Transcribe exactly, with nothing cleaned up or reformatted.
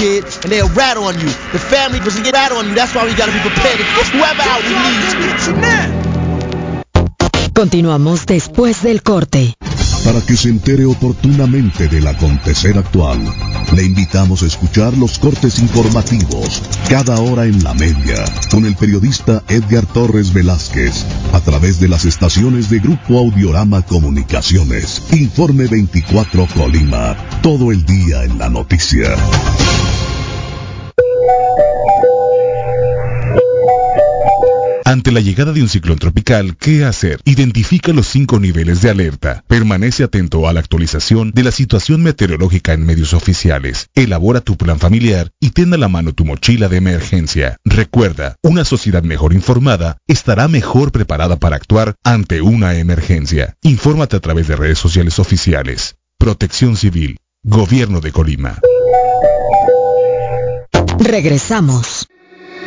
kid, and they'll rat on you. The family was get rat on you. That's why we gotta be prepared to get whoever out we need. Continuamos después del corte. Para que se entere oportunamente del acontecer actual, le invitamos a escuchar los cortes informativos cada hora en la media con el periodista Edgar Torres Velázquez a través de las estaciones de Grupo Audiorama Comunicaciones. Informe veinticuatro Colima, todo el día en la noticia. Ante la llegada de un ciclón tropical, ¿qué hacer? Identifica los cinco niveles de alerta. Permanece atento a la actualización de la situación meteorológica en medios oficiales. Elabora tu plan familiar y ten a la mano tu mochila de emergencia. Recuerda, una sociedad mejor informada estará mejor preparada para actuar ante una emergencia. Infórmate a través de redes sociales oficiales. Protección Civil. Gobierno de Colima. Regresamos.